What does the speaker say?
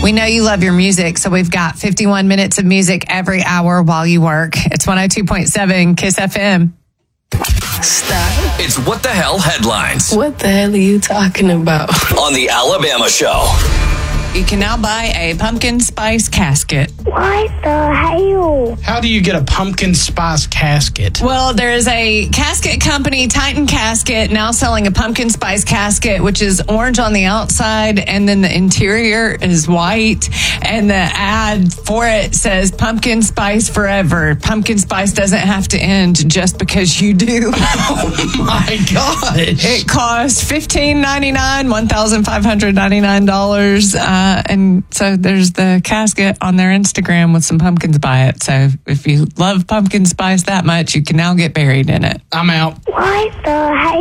We know you love your music, so we've got 51 minutes of music every hour while you work. It's 102.7 KISS FM. Stop. It's What the Hell Headlines. What the hell are you talking about? On the Alabama Show. You can now buy a pumpkin spice casket. What the hell? How do you get a pumpkin spice casket? Well, there is a casket company, Titan Casket, now selling a pumpkin spice casket, which is orange on the outside, and then the interior is white. And the ad for it says, pumpkin spice forever. Pumpkin spice doesn't have to end just because you do. Oh, my gosh. It costs $1,599, $1,599. And so there's the casket on their Instagram with some pumpkins by it. So if you love pumpkin spice that much, you can now get buried in it. I'm out. What the hell?